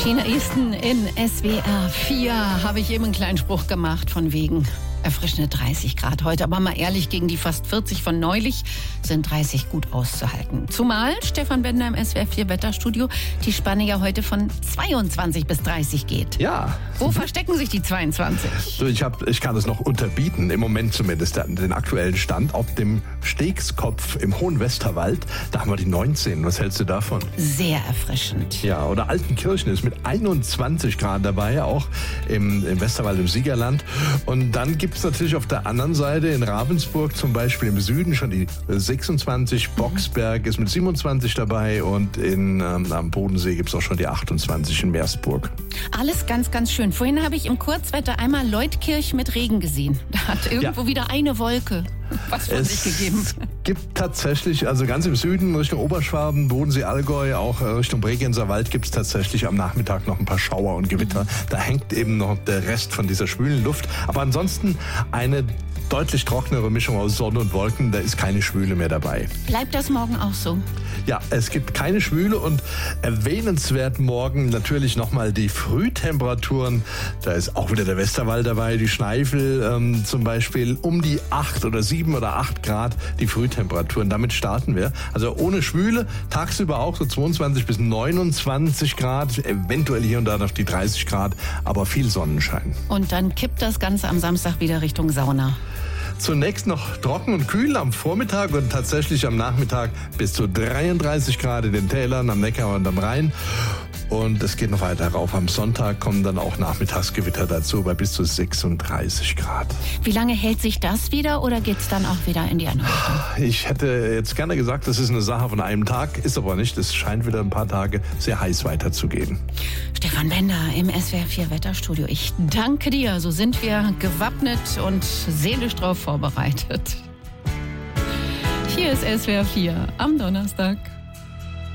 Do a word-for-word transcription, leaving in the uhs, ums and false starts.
Tina Easton in S W R vier habe ich eben einen kleinen Spruch gemacht von wegen erfrischende dreißig Grad heute. Aber mal ehrlich, gegen die fast vierzig von neulich sind dreißig gut auszuhalten. Zumal Stefan Bender im S W R vier Wetterstudio die Spanne ja heute von zweiundzwanzig bis dreißig geht. Ja. Wo verstecken sich die zweiundzwanzig? So, ich, hab, ich kann es noch unterbieten, im Moment zumindest, den aktuellen Stand. Auf dem Stegskopf im Hohen Westerwald, da haben wir die neunzehn. Was hältst du davon? Sehr erfrischend. Ja, oder Altenkirchen ist mit einundzwanzig Grad dabei, auch im, im Westerwald, im Siegerland. Und dann gibt es natürlich auf der anderen Seite in Ravensburg zum Beispiel im Süden schon die sechsundzwanzig. Boxberg ist mit siebenundzwanzig dabei und in, ähm, am Bodensee gibt es auch schon die achtundzwanzig in Meersburg. Alles ganz, ganz schön. Vorhin habe ich im Kurzwetter einmal Leutkirch mit Regen gesehen. Da hat irgendwo ja. wieder eine Wolke was von es sich gegeben. Es gibt tatsächlich, also ganz im Süden, Richtung Oberschwaben, Bodensee, Allgäu, auch Richtung Bregenzer Wald gibt es tatsächlich am Nachmittag noch ein paar Schauer und Gewitter. Mhm. Da hängt eben noch der Rest von dieser schwülen Luft. Aber ansonsten eine deutlich trockenere Mischung aus Sonne und Wolken, da ist keine Schwüle mehr dabei. Bleibt das morgen auch so? Ja, es gibt keine Schwüle und erwähnenswert morgen natürlich nochmal die Frühtemperaturen. Da ist auch wieder der Westerwald dabei, die Schneifel ähm, zum Beispiel um die acht oder sieben oder acht Grad die Frühtemperaturen. Damit starten wir. Also ohne Schwüle, tagsüber auch so zweiundzwanzig bis neunundzwanzig Grad, eventuell hier und da noch die dreißig Grad, aber viel Sonnenschein. Und dann kippt das Ganze am Samstag wieder Richtung Sauna. Zunächst noch trocken und kühl am Vormittag und tatsächlich am Nachmittag bis zu dreiunddreißig Grad in den Tälern, am Neckar und am Rhein. Und es geht noch weiter rauf. Am Sonntag kommen dann auch Nachmittagsgewitter dazu bei bis zu sechsunddreißig Grad. Wie lange hält sich das wieder oder geht es dann auch wieder in die andere Richtung? Ich hätte jetzt gerne gesagt, das ist eine Sache von einem Tag, ist aber nicht. Es scheint wieder ein paar Tage sehr heiß weiterzugehen. Stefan Bender im S W R vier Wetterstudio. Ich danke dir. So sind wir gewappnet und seelisch drauf vorbereitet. Hier ist S W R vier am Donnerstag.